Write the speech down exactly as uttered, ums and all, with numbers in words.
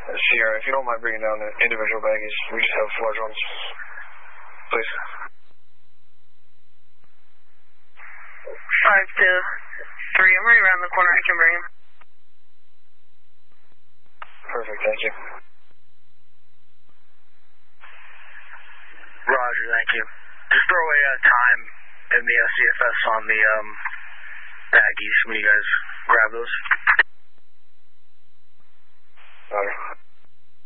Sierra, if you don't mind bringing down the individual baggies, we just have large ones. Please. Five two three, I'm right around the corner, I can bring him. Perfect, thank you. Roger, thank you. Just throw a uh, time in the uh, C F S on the um, baggies when you guys grab those. Roger.